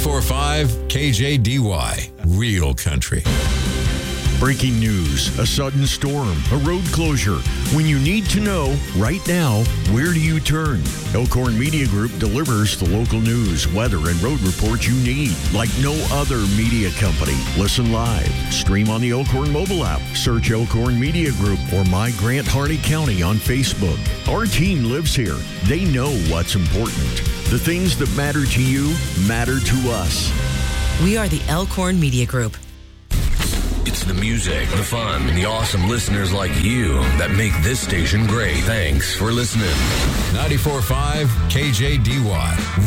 94.5 KJDY. Real country. Breaking news, a sudden storm, a road closure. When you need to know right now, where do you turn? Elkhorn Media Group delivers the local news, weather, and road reports you need like no other media company. Listen live. Stream on the Elkhorn mobile app. Search Elkhorn Media Group or My Grant Harney County on Facebook. Our team lives here. They know what's important. The things that matter to you matter to us. We are the Elkhorn Media Group. It's the music, the fun, and the awesome listeners like you that make this station great. Thanks for listening. 94.5 KJDY.